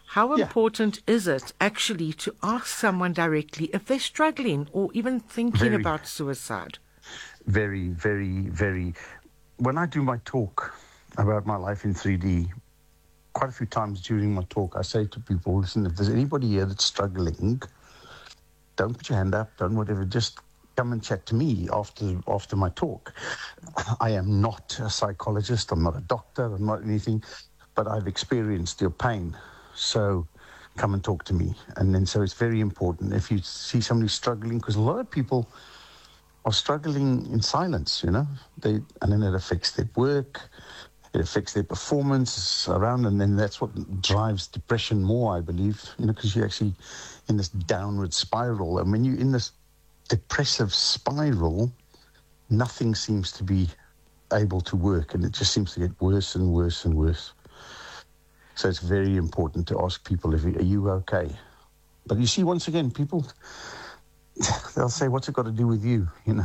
How Yeah. important is it actually to ask someone directly if they're struggling or even thinking Very. about suicide? Very, very, very. When I do my talk about my life in 3D, quite a few times during my talk, I say to people, listen, if there's anybody here that's struggling, don't put your hand up, don't whatever, just come and chat to me after my talk. I am not a psychologist, I'm not a doctor, I'm not anything, but I've experienced your pain. So come and talk to me. And then so it's very important if you see somebody struggling, because a lot of people are struggling in silence, and then it affects their work, it affects their performance around, and then that's what drives depression more, I believe, because you're actually in this downward spiral. And when you're in this depressive spiral, nothing seems to be able to work, and it just seems to get worse and worse and worse. So it's very important to ask people, are you okay? But you see, once again, people, they'll say, what's it got to do with you?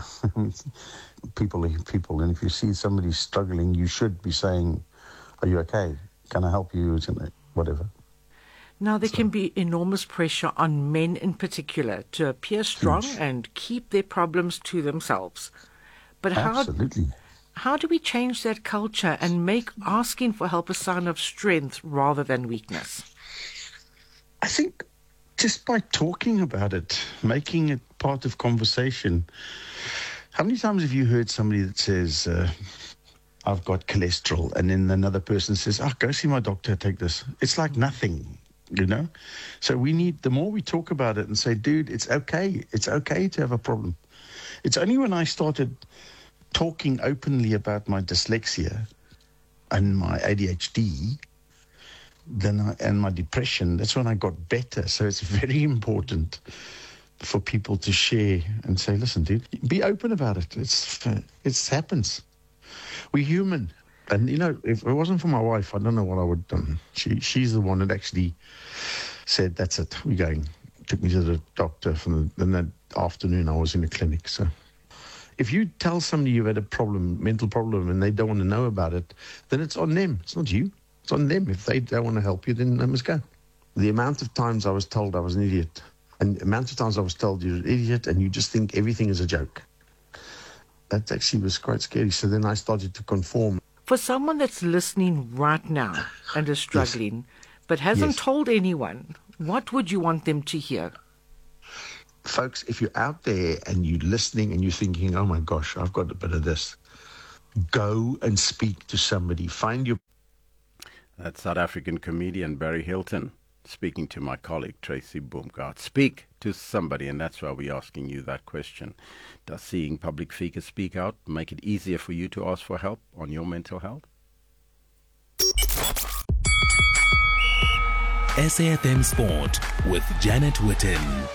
People are people. And if you see somebody struggling, you should be saying, are you okay? Can I help you? Whatever. Now, there can be enormous pressure on men in particular to appear strong and keep their problems to themselves. But Absolutely. how do we change that culture and make asking for help a sign of strength rather than weakness? I think just by talking about it, making it part of conversation. How many times have you heard somebody that says, I've got cholesterol, and then another person says, go see my doctor, take this. It's like nothing, So the more we talk about it and say, dude, it's okay to have a problem. It's only when I started talking openly about my dyslexia and my ADHD and my depression, that's when I got better. So it's very important for people to share and say, listen, dude, be open about it. It happens. We're human. And, if it wasn't for my wife, I don't know what I would have done. She's the one that actually said, that's it, we're going. Took me to the doctor. Then that afternoon, I was in a clinic. So if you tell somebody you've had a problem, mental problem, and they don't want to know about it, then it's on them. It's not you. It's on them. If they don't want to help you, then they must go. The amount of times I was told I was an idiot, and the amount of times I was told you're an idiot and you just think everything is a joke, that actually was quite scary. So then I started to conform. For someone that's listening right now and is struggling, but hasn't told anyone, what would you want them to hear? Folks, if you're out there and you're listening and you're thinking, oh my gosh, I've got a bit of this, go and speak to somebody. Find your... That's South African comedian Barry Hilton speaking to my colleague Tracy Boomgaard. Speak to somebody, and that's why we're asking you that question. Does seeing public figures speak out make it easier for you to ask for help on your mental health? SAFM Sport with Janet Witten.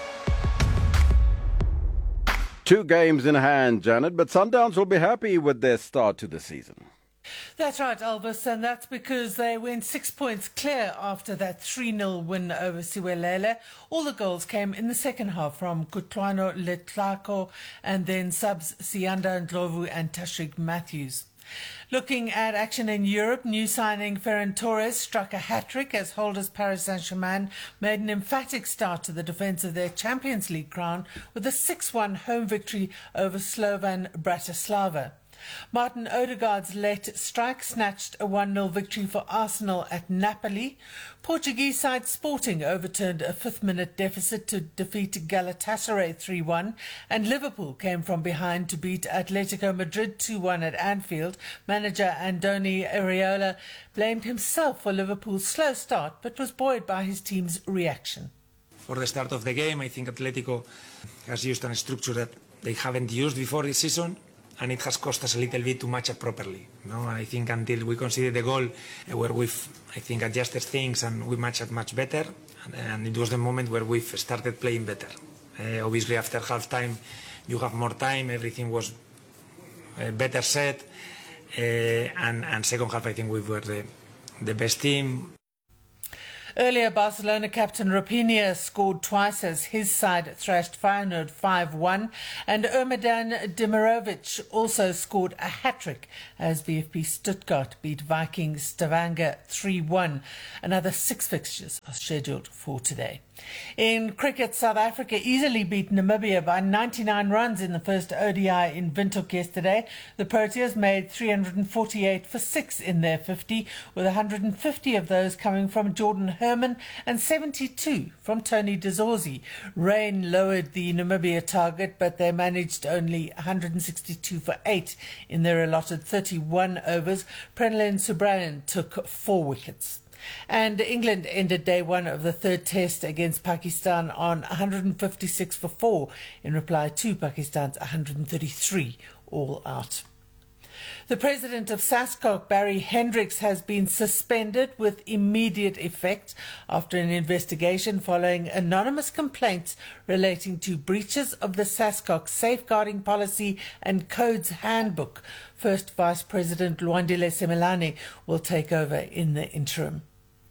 2 games in hand, Janet, but Sundowns will be happy with their start to the season. That's right, Elvis, and that's because they went 6 points clear after that 3-0 win over Siwelele. All the goals came in the second half from Kutlwano Letlako and then subs Sianda Ndlovu and Tashrik Matthews. Looking at action in Europe, new signing Ferran Torres struck a hat-trick as holders Paris Saint-Germain made an emphatic start to the defence of their Champions League crown with a 6-1 home victory over Slovan Bratislava. Martin Odegaard's late strike snatched a 1-0 victory for Arsenal at Napoli. Portuguese side Sporting overturned a 5th-minute deficit to defeat Galatasaray 3-1, and Liverpool came from behind to beat Atletico Madrid 2-1 at Anfield. Manager Andoni Iraola blamed himself for Liverpool's slow start, but was buoyed by his team's reaction. For the start of the game, I think Atletico has used a structure that they haven't used before this season, and it has cost us a little bit to match up properly. I think until we conceded the goal, where we've, I think, adjusted things and we matched up much better, and it was the moment where we've started playing better. Obviously, after half-time, you have more time, everything was better set, and second half, I think we were the best team. Earlier, Barcelona captain Rafinha scored twice as his side thrashed Feyenoord 5-1, and Ermadan Demirovic also scored a hat-trick as VfB Stuttgart beat Viking Stavanger 3-1. Another 6 fixtures are scheduled for today. In cricket, South Africa easily beat Namibia by 99 runs in the first ODI in Windhoek yesterday. The Proteas made 348 for 6 in their 50, with 150 of those coming from Jordan Herman and 72 from Tony Dezorzi. Rain lowered the Namibia target, but they managed only 162 for 8 in their allotted 31 overs. Prenlin Subrayan took 4 wickets. And England ended day one of the third test against Pakistan on 156 for 4 in reply to Pakistan's 133 all out. The president of SASCOC, Barry Hendricks, has been suspended with immediate effect after an investigation following anonymous complaints relating to breaches of the SASCOC Safeguarding Policy and Codes Handbook. First Vice President Lwandile Semelane will take over in the interim.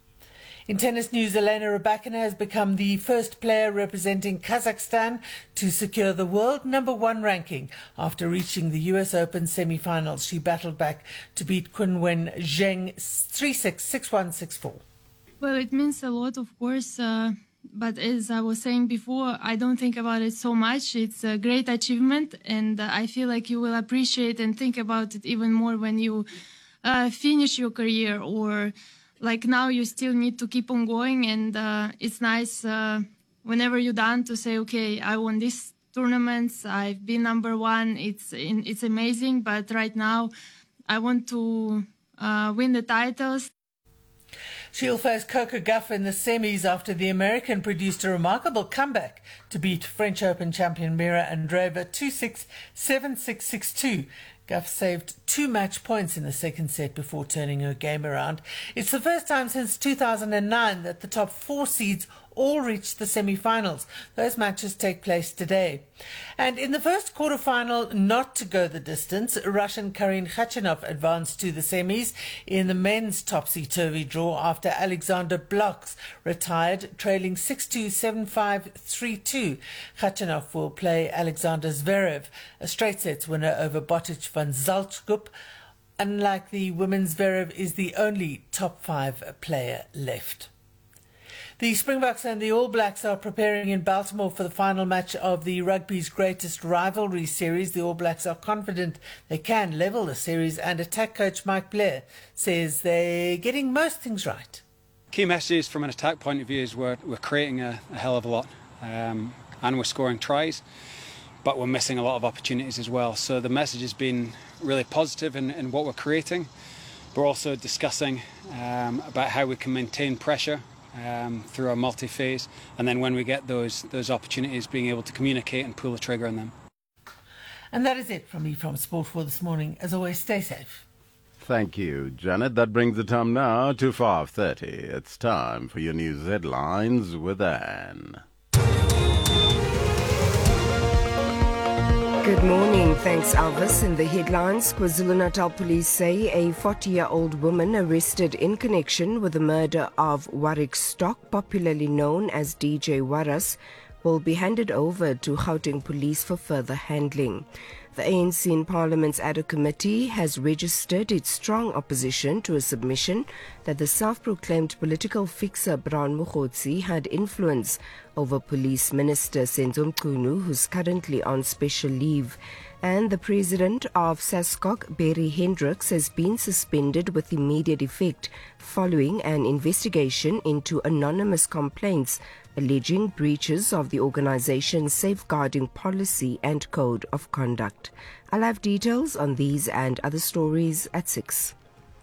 In tennis news, Elena Rybakina has become the first player representing Kazakhstan to secure the world #1 ranking after reaching the US Open semi-finals. She battled back to beat Qinwen Zheng 3-6, 6-1, 6-4. Well, it means a lot, of course, but as I was saying before, I don't think about it so much. It's a great achievement, and I feel like you will appreciate and think about it even more when you finish your career, or like now you still need to keep on going, and it's nice whenever you're done to say, okay, I won this tournaments, I've been #1, it's amazing, but right now I want to win the titles. She'll face Coco Gauff in the semis after the American produced a remarkable comeback to beat French Open champion Mira Andreeva 2-6, 7-6, 6-2. Gauff saved 2 match points in the second set before turning her game around. It's the first time since 2009 that the top 4 seeds all reached the semi-finals. Those matches take place today. And in the first quarter-final not to go the distance, Russian Karin Khachanov advanced to the semis in the men's topsy-turvy draw after Alexander Blocks retired, trailing 6-2, 7-5, 3-2. Khachanov will play Alexander Zverev, a straight sets winner over Botic van Zaltschoup. Unlike the women's, Zverev is the only top 5 player left. The Springboks and the All Blacks are preparing in Baltimore for the final match of the rugby's greatest rivalry series. The All Blacks are confident they can level the series, and attack coach Mike Blair says they're getting most things right. Key messages from an attack point of view is we're creating a hell of a lot, and we're scoring tries, but we're missing a lot of opportunities as well. So the message has been really positive in what we're creating. We're also discussing about how we can maintain pressure through our multi-phase, and then when we get those opportunities, being able to communicate and pull the trigger on them. And that is it from me from Sport for this morning. As always, stay safe. Thank you, Janet. That brings the time now to 5:30. It's time for your news headlines with Anne. Good morning. Thanks, Elvis. In the headlines, KwaZulu-Natal police say a 40-year-old woman arrested in connection with the murder of Warwick Stock, popularly known as DJ Waras, will be handed over to Gauteng police for further handling. The ANC in Parliament's Ad hoc Committee has registered its strong opposition to a submission that the self-proclaimed political fixer Brown Mokgotsi had influence over Police Minister Senzo Mchunu, who's currently on special leave. And the president of SASCOC, Barry Hendricks, has been suspended with immediate effect following an investigation into anonymous complaints alleging breaches of the organization's safeguarding policy and code of conduct. I'll have details on these and other stories at 6.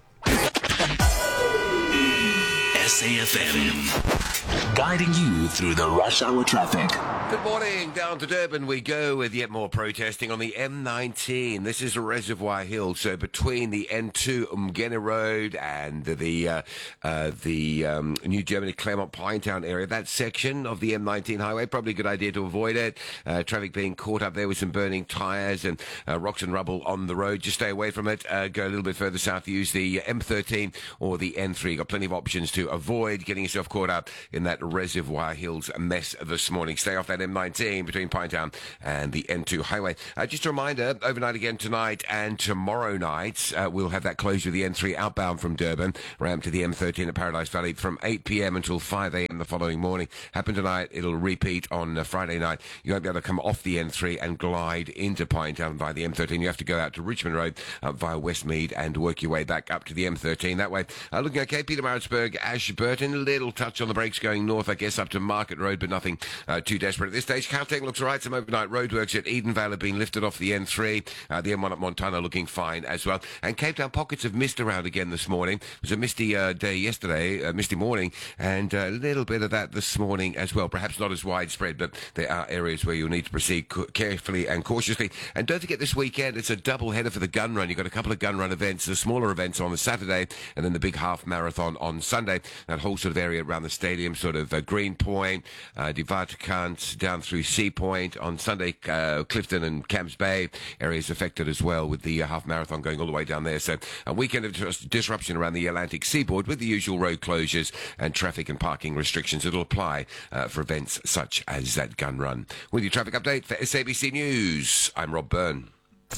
SAFM, guiding you through the rush hour traffic. Good morning. Down to Durban we go with yet more protesting on the M19. This is Reservoir Hill, so between the N2 Umgeni Road and the New Germany Claremont Pinetown area, that section of the M19 highway, probably a good idea to avoid it. Traffic being caught up there with some burning tyres and rocks and rubble on the road. Just stay away from it. Go a little bit further south, use the M13 or the N3. Got plenty of options to avoid getting yourself caught up in that Reservoir Hills mess this morning. Stay off that M19 between Pinetown and the N2 highway. Just a reminder, overnight again tonight and tomorrow night, we'll have that closure of the N3 outbound from Durban, ramp to the M13 at Paradise Valley from 8 p.m. until 5 a.m. the following morning. Happen tonight, it'll repeat on Friday night. You won't be able to come off the N3 and glide into Pinetown via the M13. You have to go out to Richmond Road via Westmead and work your way back up to the M13. That way, looking okay. Pietermaritzburg, Ashburton, a little touch on the brakes going north, I guess, up to Market Road, but nothing too desperate at this stage. Gauteng looks all right. Some overnight roadworks at Edenvale have been lifted off the N3. The M1 at Montana looking fine as well. And Cape Town, pockets of mist around again this morning. It was a misty day yesterday, misty morning, and a little bit of that this morning as well. Perhaps not as widespread, but there are areas where you'll need to proceed carefully and cautiously. And don't forget, this weekend, it's a double header for the gun run. You've got a couple of gun run events, the smaller events on the Saturday, and then the big half marathon on Sunday. That whole sort of area around the stadium, sort of Greenpoint, Divatakant, down through Sea Point. On Sunday, Clifton and Camps Bay areas affected as well, with the half marathon going all the way down there. So a weekend of disruption around the Atlantic seaboard with the usual road closures and traffic and parking restrictions that will apply for events such as that gun run. With your traffic update for SABC News, I'm Rob Byrne.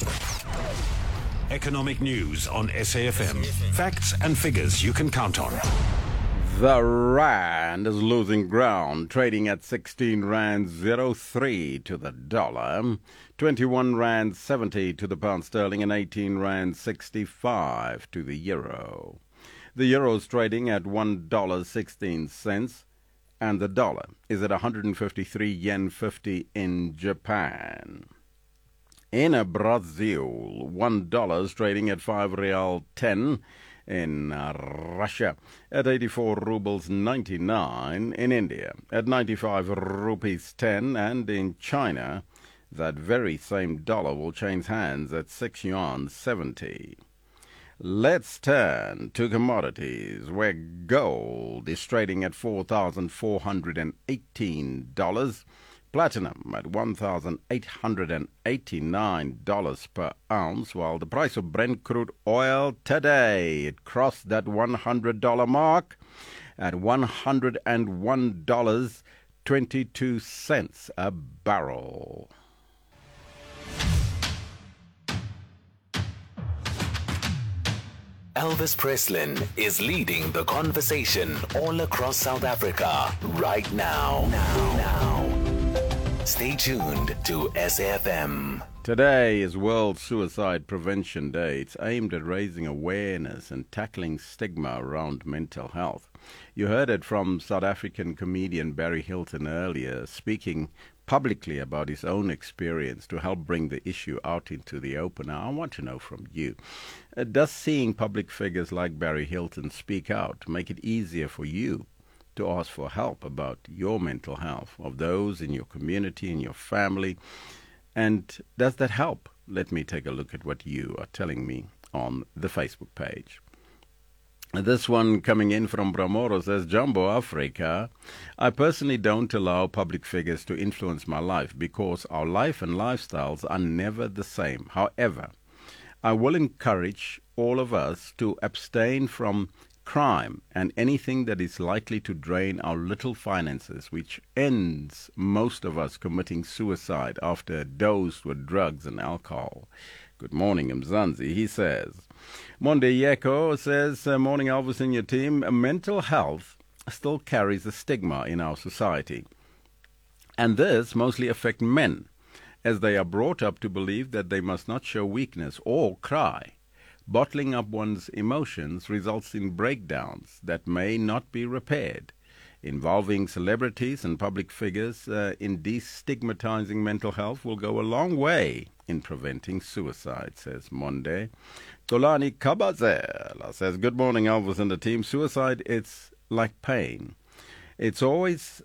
Economic news on SAFM. Facts and figures you can count on. The rand is losing ground, trading at 16 rand 03 to the dollar, 21 rand 70 to the pound sterling, and 18 rand 65 to the euro. The euro is trading at $1.16, and the dollar is at 153 yen 50 in Japan. In Brazil, $1 is trading at 5 real 10. In Russia, at 84 rubles 99. In India, at 95 rupees 10. And in China, that very same dollar will change hands at 6 yuan 70. Let's turn to commodities, where gold is trading at $4,418. Platinum at $1,889 per ounce, while the price of Brent crude oil today, it crossed that $100 mark at $101.22 a barrel. Elvis Preslin is leading the conversation all across South Africa right now. Stay tuned to SAFM. Today is World Suicide Prevention Day. It's aimed at raising awareness and tackling stigma around mental health. You heard it from South African comedian Barry Hilton earlier, speaking publicly about his own experience to help bring the issue out into the open. Now, I want to know from you, does seeing public figures like Barry Hilton speak out make it easier for you to ask for help about your mental health, of those in your community, in your family? And does that help? Let me take a look at what you are telling me on the Facebook page. This one coming in from Bramoro says, Jumbo Africa, I personally don't allow public figures to influence my life because our life and lifestyles are never the same. However, I will encourage all of us to abstain from crime and anything that is likely to drain our little finances, which ends most of us committing suicide after dosed with drugs and alcohol. Good morning, Mzansi, he says. Monde Yeko says, morning Elvis and your team. Mental health still carries a stigma in our society. And this mostly affects men, as they are brought up to believe that they must not show weakness or cry. Bottling up one's emotions results in breakdowns that may not be repaired. Involving celebrities and public figures in destigmatizing mental health will go a long way in preventing suicide, says Monde. Tolani Kabazela says, good morning, Elvis and the team. Suicide, it's like pain. It always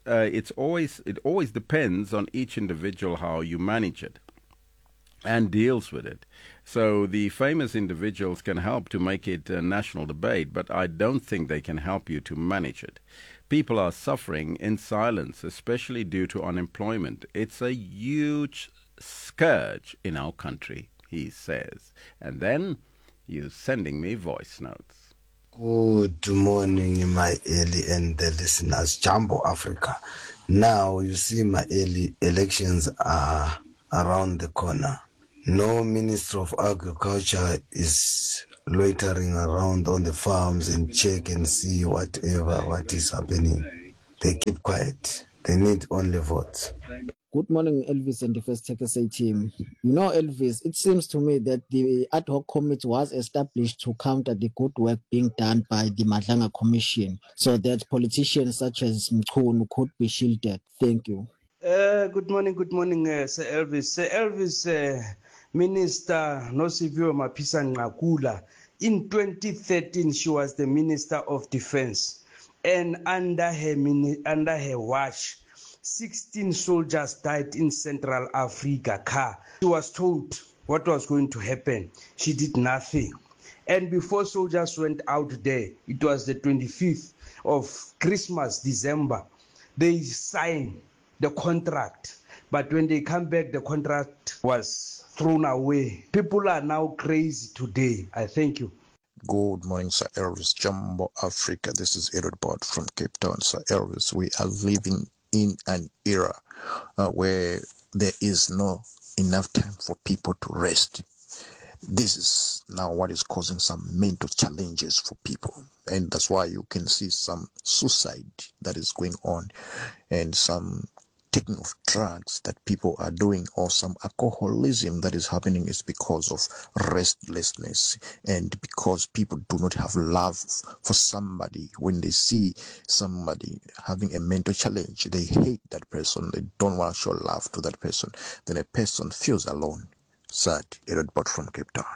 depends on each individual how you manage it and deals with it. So the famous individuals can help to make it a national debate, but I don't think they can help you to manage it. People are suffering in silence, especially due to unemployment. It's a huge scourge in our country, he says. And then he's sending me voice notes. Good morning, my early and the listeners. Jumbo Africa. Now, you see, my early elections are around the corner. No Minister of Agriculture is loitering around on the farms and check and see what is happening. They keep quiet. They need only votes. Good morning, Elvis and the First Take SA team. You know, Elvis, it seems to me that the ad hoc committee was established to counter the good work being done by the Madlanga Commission so that politicians such as Mchunu could be shielded. Thank you. Good morning, Sir Elvis. Sir Elvis, Minister Nosiviwe Mapisa Nqakula, in 2013, she was the Minister of Defense. And under her watch, 16 soldiers died in Central Africa. She was told what was going to happen. She did nothing. And before soldiers went out there, it was the 25th of Christmas, December, they signed the contract. But when they come back, the contract was thrown away. People are now crazy today. I thank you. Good morning, Sir Elvis. Jumbo Africa. This is Edward Bott from Cape Town. Sir Elvis, we are living in an era where there is no enough time for people to rest. This is now what is causing some mental challenges for people. And that's why you can see some suicide that is going on and some taking of drugs that people are doing, or some alcoholism that is happening, is because of restlessness and because people do not have love for somebody. When they see somebody having a mental challenge, they hate that person. They don't want to show love to that person. Then a person feels alone. Sad. Eric Bott from Cape Town.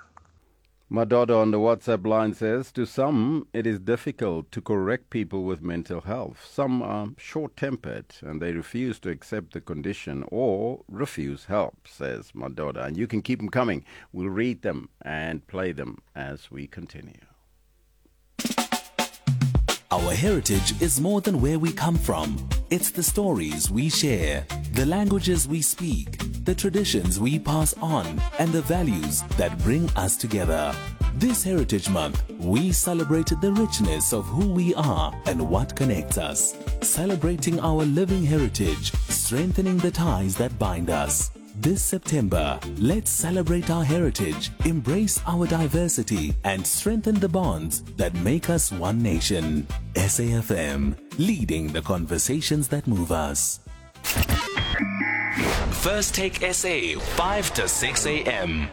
Madodo on the WhatsApp line says, to some, it is difficult to correct people with mental health. Some are short-tempered and they refuse to accept the condition or refuse help, says Madodo. And you can keep them coming. We'll read them and play them as we continue. Our heritage is more than where we come from. It's the stories we share, the languages we speak, the traditions we pass on, and the values that bring us together. This Heritage Month, we celebrate the richness of who we are and what connects us. Celebrating our living heritage, strengthening the ties that bind us. This September, let's celebrate our heritage, embrace our diversity, and strengthen the bonds that make us one nation. SAFM, leading the conversations that move us. First Take SA, 5 to 6 a.m.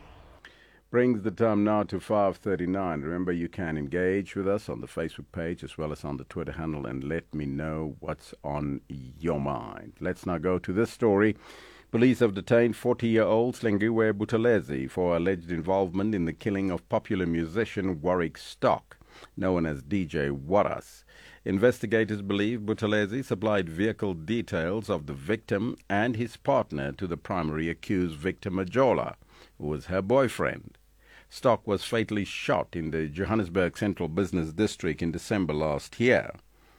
Brings the time now to 5:39. Remember, you can engage with us on the Facebook page as well as on the Twitter handle and let me know what's on your mind. Let's now go to this story. Police have detained 40-year-old Slengiwe Buthelezi for alleged involvement in the killing of popular musician Warwick Stock, known as DJ Waras. Investigators believe Buthelezi supplied vehicle details of the victim and his partner to the primary accused Victor Majola, who was her boyfriend. Stock was fatally shot in the Johannesburg Central Business District in December last year.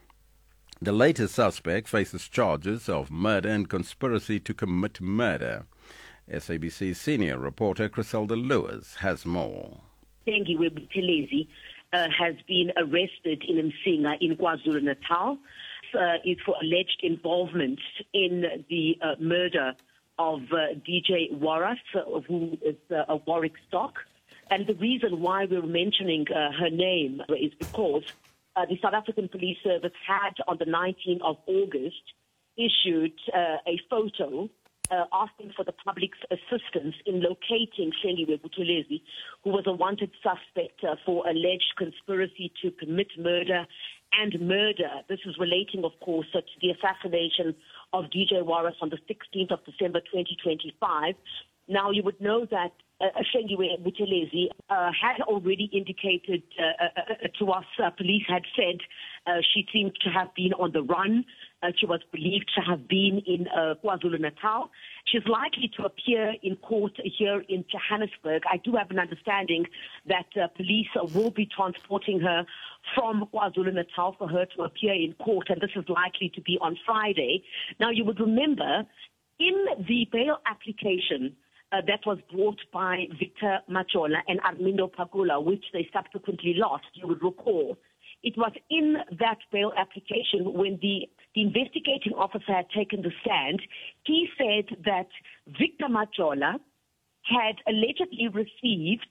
The latest suspect faces charges of murder and conspiracy to commit murder. SABC senior reporter Griselda Lewis has more. Slengiwe Buthelezi has been arrested in Msinga in KwaZulu-Natal. It's for alleged involvement in the murder of DJ Waras, who is Warwick Stock. And the reason why we're mentioning her name is because the South African Police Service had, on the 19th of August, issued a photo asking for the public's assistance in locating Slengiwe Buthelezi, who was a wanted suspect for alleged conspiracy to commit murder and murder. This is relating, of course, to the assassination of DJ Waras on the 16th of December 2025. Now, you would know that Slengiwe Buthelezi had already indicated to us, police had said she seemed to have been on the run. She was believed to have been in KwaZulu-Natal. She's likely to appear in court here in Johannesburg. I do have an understanding that police will be transporting her from KwaZulu-Natal for her to appear in court, and this is likely to be on Friday. Now, you would remember, in the bail application, that was brought by Victor Machola and Armindo Pagula, which they subsequently lost, you would recall. It was in that bail application when the investigating officer had taken the stand, he said that Victor Machola had allegedly received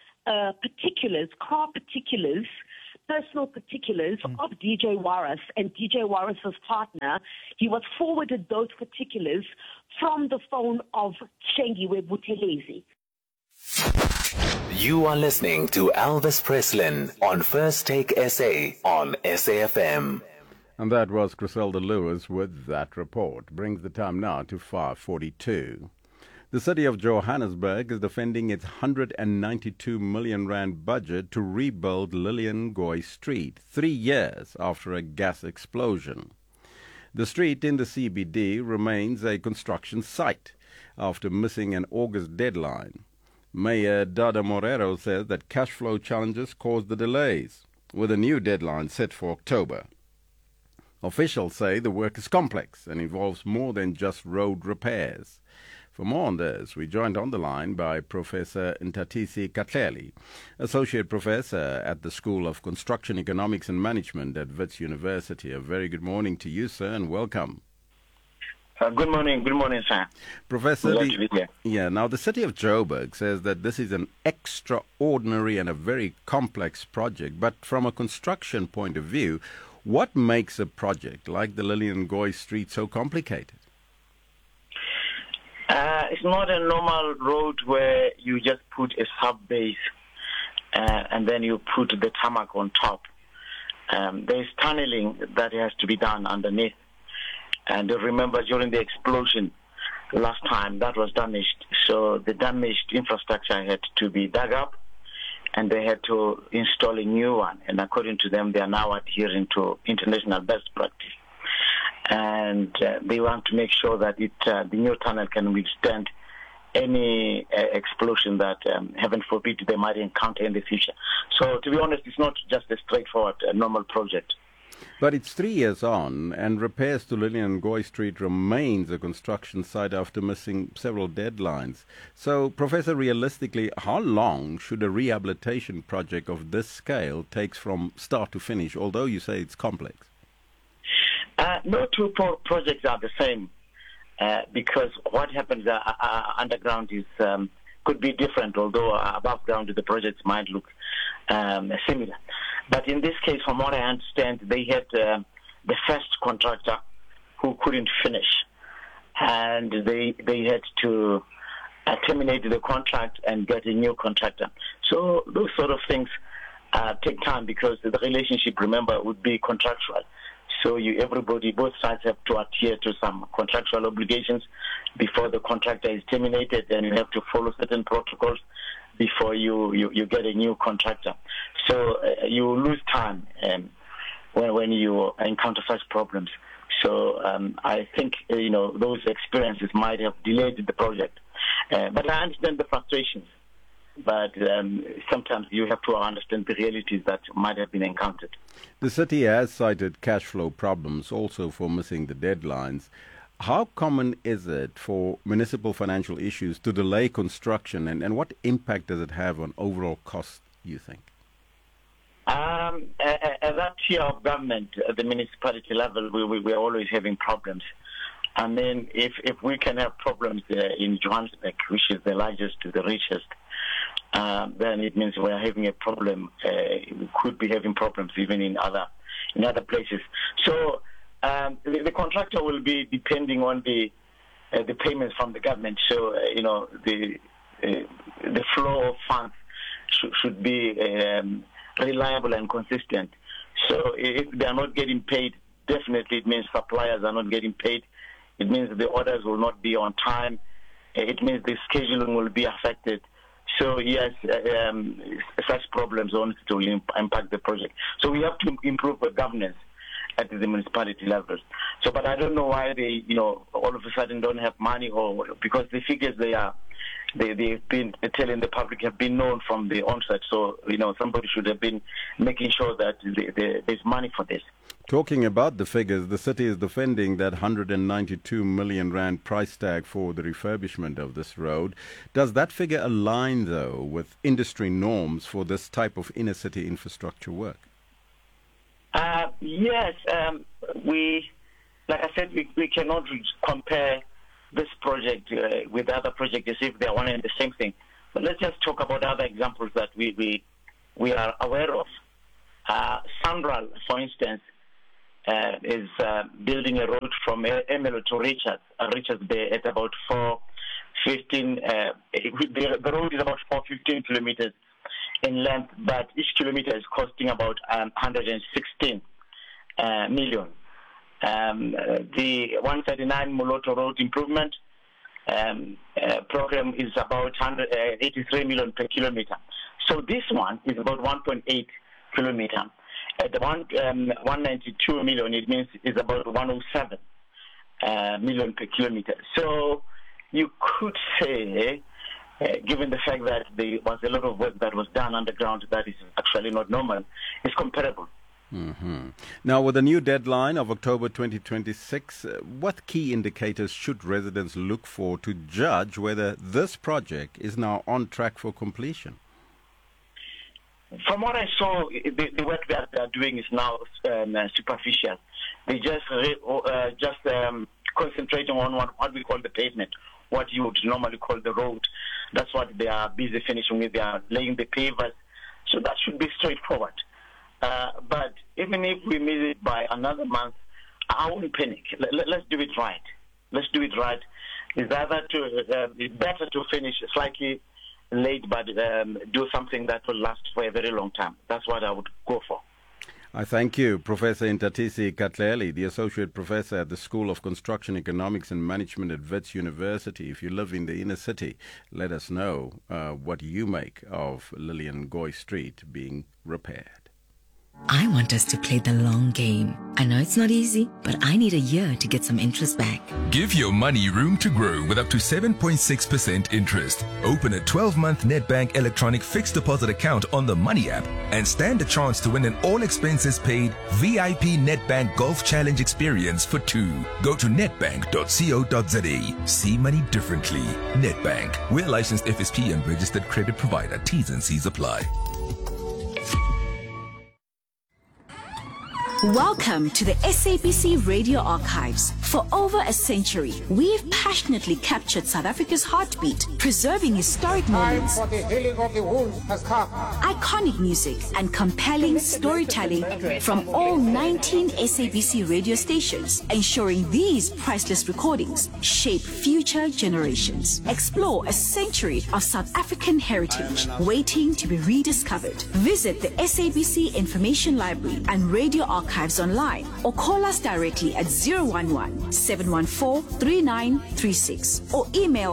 car particulars, personal particulars of DJ Waris and DJ Waris's partner. He was forwarded those particulars from the phone of Shengiwe Buthelezi. You are listening to Elvis Preslin on First Take SA on SAFM. And that was Griselda Lewis with that report. Brings the time now to 5:42. The city of Johannesburg is defending its 192 million rand budget to rebuild Lillian Goy Street 3 years after a gas explosion. The street in the CBD remains a construction site after missing an August deadline. Mayor Dada Morero says that cash flow challenges caused the delays, with a new deadline set for October. Officials say the work is complex and involves more than just road repairs. For more on this, we joined on the line by Professor Ntatisi Katleli, Associate Professor at the School of Construction Economics and Management at Wits University. A very good morning to you, sir, and welcome. Good morning, sir. Professor, Glad to be here. now the city of Joburg says that this is an extraordinary and a very complex project, but from a construction point of view, what makes a project like the Lillian Goy Street so complicated? It's not a normal road where you just put a sub-base and then you put the tarmac on top. There's tunneling that has to be done underneath. And remember, during the explosion last time, that was damaged. So the damaged infrastructure had to be dug up, and they had to install a new one. And according to them, they are now adhering to international best practice. And they want to make sure that the new tunnel can withstand any explosion that, heaven forbid, they might encounter in the future. So, to be honest, it's not just a straightforward, normal project. But it's 3 years on, and repairs to Lillian Goy Street remains a construction site after missing several deadlines. So, Professor, realistically, how long should a rehabilitation project of this scale take from start to finish, although you say it's complex? No two projects are the same because what happens underground is could be different, although above ground the projects might look similar. But in this case, from what I understand, they had the first contractor who couldn't finish, and they had to terminate the contract and get a new contractor. So those sort of things take time because the relationship, remember, would be contractual. So everybody, both sides have to adhere to some contractual obligations before the contractor is terminated, and you have to follow certain protocols before you get a new contractor. So you lose time when you encounter such problems. So I think those experiences might have delayed the project. But I understand the frustrations. But sometimes you have to understand the realities that might have been encountered. The city has cited cash flow problems also for missing the deadlines. How common is it for municipal financial issues to delay construction, and what impact does it have on overall costs, you think? At that tier of government, at the municipality level, we're always having problems. I mean, if we can have problems in Johannesburg, which is the largest, the richest, then it means we are having a problem. We could be having problems even in other places. So the contractor will be depending on the payments from the government. So the flow of funds should be reliable and consistent. So if they are not getting paid, definitely it means suppliers are not getting paid. It means the orders will not be on time. It means the scheduling will be affected. So yes, such problems honestly will impact the project. So we have to improve the governance at the municipality levels. So, but I don't know why they, all of a sudden don't have money, or because the figures they've been telling the public have been known from the onset. So somebody should have been making sure that there's money for this. Talking about the figures, the city is defending that 192 million rand price tag for the refurbishment of this road. Does that figure align, though, with industry norms for this type of inner city infrastructure work? Yes. Like I said, we cannot compare this project with other projects as if they are one and the same thing. But let's just talk about other examples that we are aware of. Sandral, for instance, is building a road from Emelo to Richards Bay at about 415. The road is about 415 kilometers in length, but each kilometer is costing about 116 million. The 139 Moloto Road improvement program is about 183 million per kilometer. So this one is about 1.8 kilometer. At the 192 million, it means it's about 107 million per kilometer. So you could say, given the fact that there was a lot of work that was done underground that is actually not normal, it's comparable. Mm-hmm. Now, with the new deadline of October 2026, what key indicators should residents look for to judge whether this project is now on track for completion? From what I saw, the work that they are doing is now superficial. They just concentrating on what we call the pavement, what you would normally call the road. That's what they are busy finishing with. They are laying the pavers. So that should be straightforward. But even if we miss it by another month, I won't panic. Let's do it right. Let's do it right. It's better to finish slightly late, but do something that will last for a very long time. That's what I would go for. I thank you, Professor Ntatisi Katleli, the Associate Professor at the School of Construction Economics and Management at Wits University. If you live in the inner city, let us know what you make of Lillian Goy Street being repaired. I want us to play the long game. I know it's not easy, but I need a year to get some interest back. Give your money room to grow with up to 7.6% interest. Open a 12-month Nedbank electronic fixed deposit account on the Money app and stand a chance to win an all-expenses-paid VIP Nedbank Golf Challenge experience for 2. Go to nedbank.co.za. See money differently. Nedbank. We're licensed FSP and registered credit provider. T's and C's apply. Welcome to the SABC Radio Archives. For over a century, we've passionately captured South Africa's heartbeat, preserving historic moments, Time for the healing of the wound has come. iconic music, and compelling storytelling from all 19 SABC radio stations, ensuring these priceless recordings shape future generations. Explore a century of South African heritage waiting to be rediscovered. Visit the SABC Information Library and Radio Archives online or call us directly at 011-714-3936 or email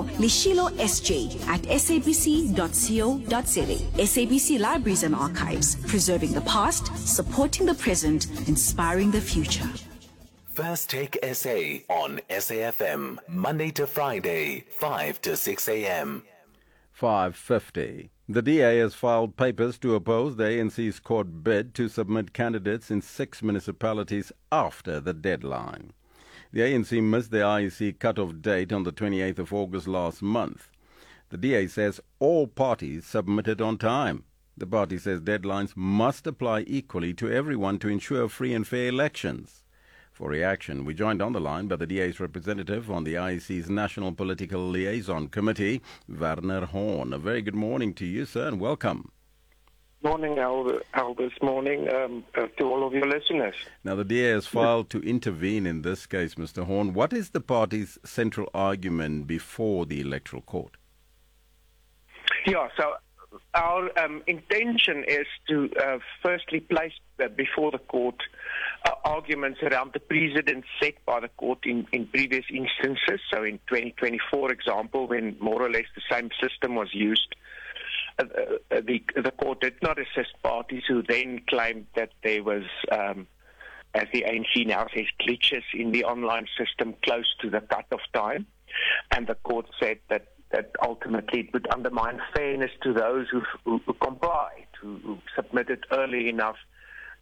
lishilosj@sabc.co.za. SABC Libraries and Archives, preserving the past, supporting the present, inspiring the future. First Take SA on SAFM, Monday to Friday, 5 to 6 a.m. 5:50. The DA has filed papers to oppose the ANC's court bid to submit candidates in 6 municipalities after the deadline. The ANC missed the IEC cut-off date on the 28th of August last month. The DA says all parties submitted on time. The party says deadlines must apply equally to everyone to ensure free and fair elections. For reaction, we joined on the line by the DA's representative on the IEC's National Political Liaison Committee, Werner Horn. A very good morning to you, sir, and welcome. Morning, Albus. Morning to all of your listeners. Now, the DA has filed to intervene in this case, Mr. Horn. What is the party's central argument before the Electoral Court? Yeah, so our intention is to firstly place before the court arguments around the precedent set by the court in previous instances. So in 2020, for example, when more or less the same system was used, the court did not assist parties who then claimed that there was, as the ANC now says, glitches in the online system close to the cut-off time. And the court said that ultimately it would undermine fairness to those who complied, who submitted early enough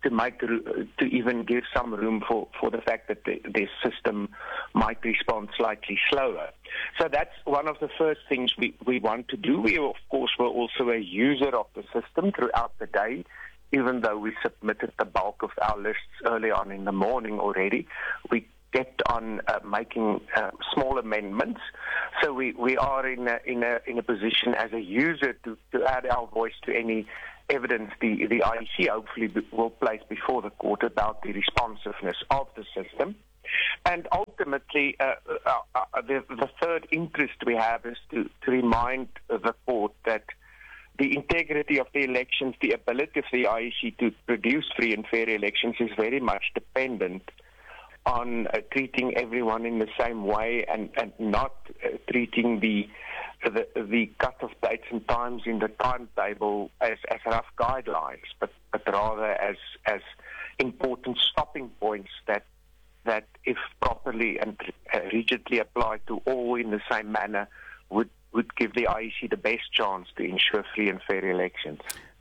even give some room for the fact that their system might respond slightly slower. So that's one of the first things we want to do. We, of course, were also a user of the system throughout the day, even though we submitted the bulk of our lists early on in the morning already. We kept on making small amendments. So we are in a position as a user to add our voice to any evidence the IEC hopefully will place before the court about the responsiveness of the system. And ultimately, the third interest we have is to remind the court that the integrity of the elections, the ability of the IEC to produce free and fair elections is very much dependent on treating everyone in the same way and not treating the cut-off dates and times in the timetable as rough guidelines, but rather as important stopping points that if properly and rigidly applied to all in the same manner would give the IEC the best chance to ensure free and fair elections.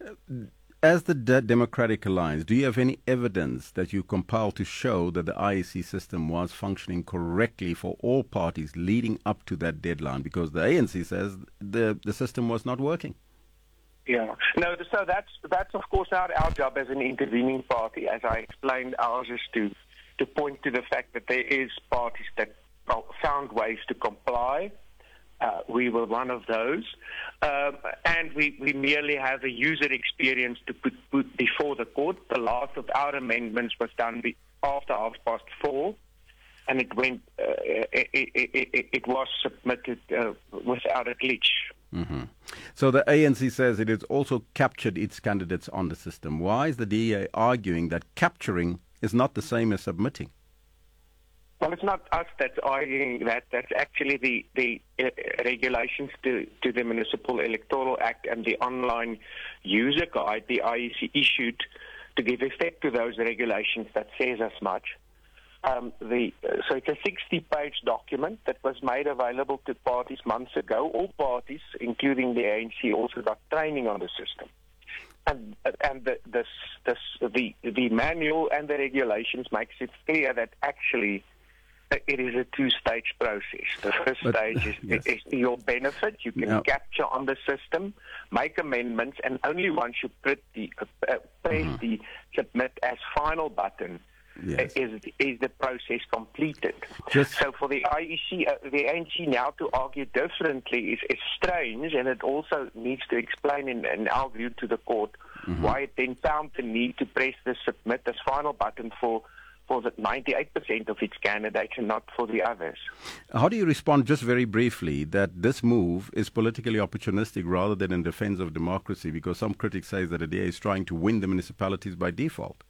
As the Democratic Alliance, do you have any evidence that you compiled to show that the IEC system was functioning correctly for all parties leading up to that deadline? Because the ANC says the system was not working. Yeah. No, so that's of course our job as an intervening party. As I explained, ours is to point to the fact that there is parties that found ways to comply. We were one of those. And we merely have a user experience to put before the court. The last of our amendments was done after 4:30, and it went. It was submitted without a glitch. Mm-hmm. So the ANC says it has also captured its candidates on the system. Why is the DA arguing that capturing is not the same as submitting? Well, it's not us that's arguing that. That's actually the regulations to the Municipal Electoral Act and the online user guide the IEC issued to give effect to those regulations that says as much. So it's a 60-page document that was made available to parties months ago. All parties, including the ANC, also got training on the system. And the manual and the regulations makes it clear that actually it is a two-stage process. The first stage is your benefit. You can capture on the system, make amendments, and only once you press the submit as final button is the process completed. So for the IEC, the ANC now to argue differently is strange, and it also needs to explain in our view to the court why it then found the need to press the submit as final button for the 98% of its candidates and not for the others. How do you respond, just very briefly, that this move is politically opportunistic rather than in defense of democracy? Because some critics say that the DA is trying to win the municipalities by default.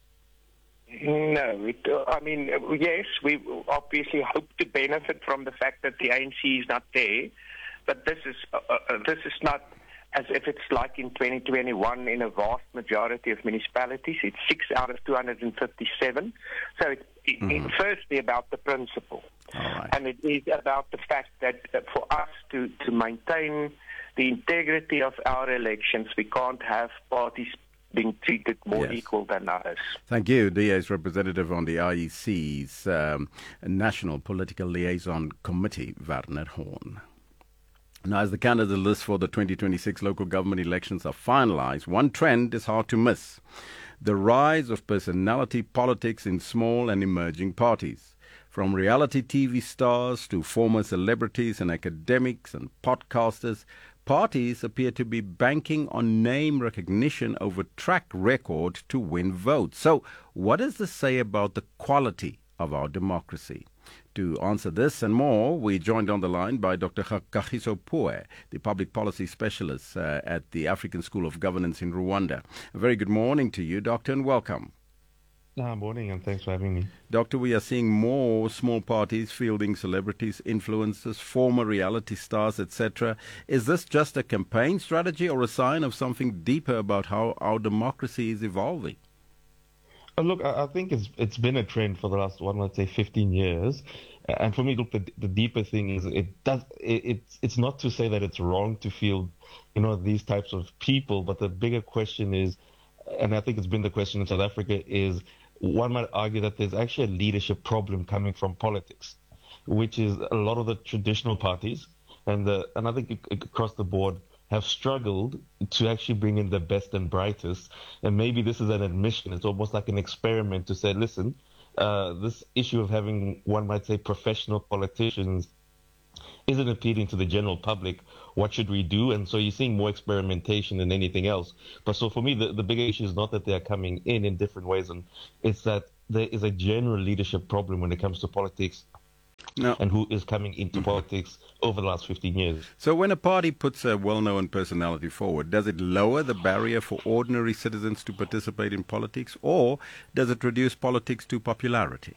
No, yes, we obviously hope to benefit from the fact that the ANC is not there, but this is not as if it's like in 2021 in a vast majority of municipalities. It's 6 out of 257. So it's firstly about the principle. And it is about the fact that for us to maintain the integrity of our elections, we can't have parties being treated more equal than others. Thank you. DA's representative on the IEC's National Political Liaison Committee, Werner Horn. Now, as the candidate list for the 2026 local government elections are finalized, one trend is hard to miss: the rise of personality politics in small and emerging parties. From reality TV stars to former celebrities and academics and podcasters, parties appear to be banking on name recognition over track record to win votes. So, what does this say about the quality of our democracy? To answer this and more, we joined on the line by Dr. Kagiso Poe, the public policy specialist at the African School of Governance in Rwanda. A very good morning to you, Doctor, and welcome. Morning, and thanks for having me. Doctor, we are seeing more small parties fielding celebrities, influencers, former reality stars, etc. Is this just a campaign strategy or a sign of something deeper about how our democracy is evolving? Look, I think it's been a trend for the last 15 years. And for me, look, the deeper thing is it's not to say that it's wrong to field, these types of people, but the bigger question is, and I think it's been the question in South Africa, is one might argue that there's actually a leadership problem coming from politics, which is a lot of the traditional parties, and I think across the board have struggled to actually bring in the best and brightest. And maybe this is an admission. It's almost like an experiment to say, listen, this issue of having, one might say, professional politicians isn't appealing to the general public. What should we do? And so you're seeing more experimentation than anything else. But so for me, the bigger issue is not that they are coming in different ways, and it's that there is a general leadership problem when it comes to politics. No. And who is coming into politics over the last 15 years. So when a party puts a well-known personality forward, does it lower the barrier for ordinary citizens to participate in politics, or does it reduce politics to popularity?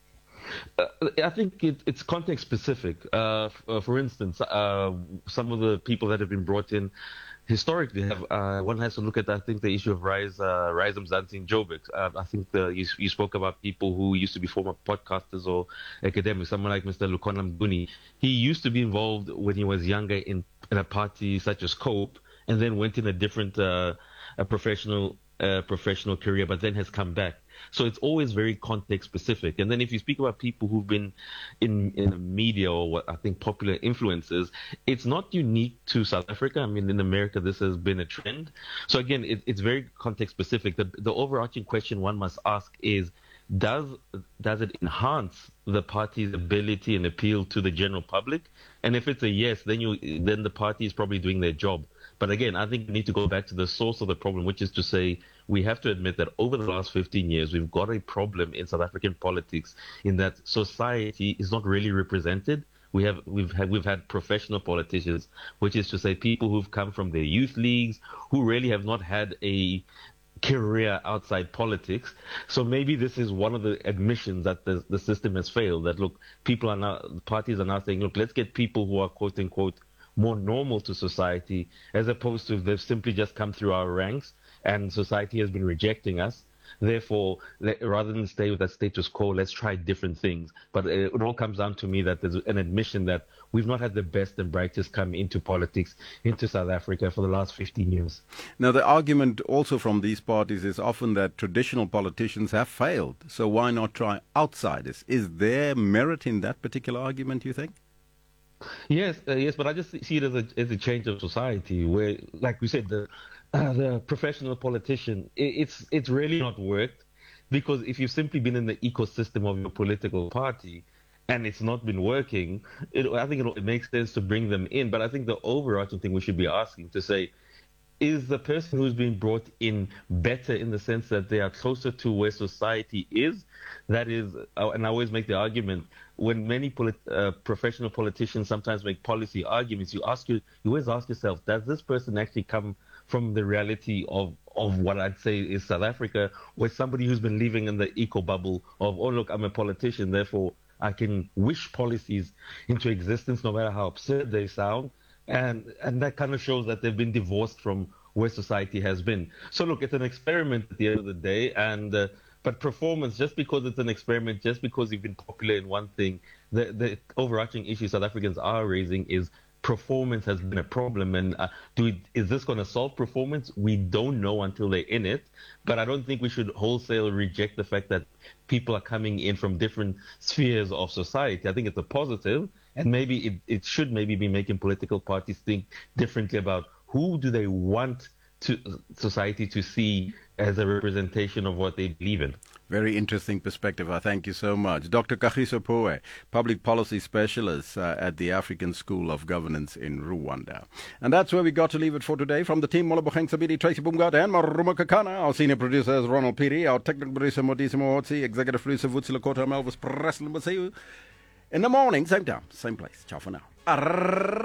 I think it's context specific. For instance, some of the people that have been brought in historically have, one has to look at, I think, the issue of Rise Mzansi in Joburg. I think you spoke about people who used to be former podcasters or academics, someone like Mr. Lukhona Mnguni. He used to be involved when he was younger in a party such as COPE, and then went in a different a professional career, but then has come back. So it's always very context specific. And then if you speak about people who've been in the media or what I think popular influencers, it's not unique to South Africa. I mean, in America, this has been a trend. So again, it's very context specific. The overarching question one must ask is, does it enhance the party's ability and appeal to the general public? And if it's a yes, then the party is probably doing their job. But again, I think we need to go back to the source of the problem, which is to say we have to admit that over the last 15 years, we've got a problem in South African politics in that society is not really represented. We've had professional politicians, which is to say people who've come from their youth leagues, who really have not had a career outside politics. So maybe this is one of the admissions that the system has failed, that look, parties are now saying, look, let's get people who are quote unquote more normal to society, as opposed to they've simply just come through our ranks and society has been rejecting us. Therefore, rather than stay with that status quo, let's try different things. But it all comes down to me that there's an admission that we've not had the best and brightest come into politics, into South Africa for the last 15 years. Now, the argument also from these parties is often that traditional politicians have failed. So why not try outsiders? Is there merit in that particular argument, you think? Yes, but I just see it as a change of society where, like we said, the professional politician, it's really not worked, because if you've simply been in the ecosystem of your political party and it's not been working, I think it makes sense to bring them in. But I think the overarching thing we should be asking to say, is the person who's been brought in better in the sense that they are closer to where society is? That is, and I always make the argument, when many professional politicians sometimes make policy arguments, you always ask yourself, does this person actually come from the reality of what I'd say is South Africa, or somebody who's been living in the eco bubble of, oh, look, I'm a politician, therefore I can wish policies into existence no matter how absurd they sound. And that kind of shows that they've been divorced from where society has been. So look, it's an experiment at the end of the day, but performance, just because it's an experiment, just because you've been popular in one thing, the overarching issue South Africans are raising is performance has been a problem. And is this going to solve performance? We don't know until they're in it. But I don't think we should wholesale reject the fact that people are coming in from different spheres of society. I think it's a positive. And maybe it should maybe be making political parties think differently about who do they want society to see as a representation of what they believe in. Very interesting perspective. I thank you so much. Dr. Kagiso Phowey, Public Policy Specialist at the African School of Governance in Rwanda. And that's where we got to leave it for today. From the team, Molobogeng Sabidi, Tracy Boomgard, and Maruma Kakana. Our senior producer is Ronald Piri. Our technical producer, Modisimo Otsi. Executive producer, Vutsila Kota, Elvis Presley. We'll see you in the morning, same time, same place. Ciao for now.